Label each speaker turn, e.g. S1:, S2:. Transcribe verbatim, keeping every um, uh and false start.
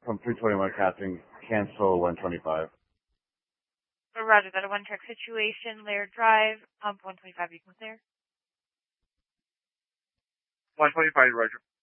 S1: From three twenty-one Captain, cancel one twenty-five.
S2: Oh, roger that. A one track situation, Laird Drive, pump one twenty-five, you can clear.
S3: one twenty-five, roger.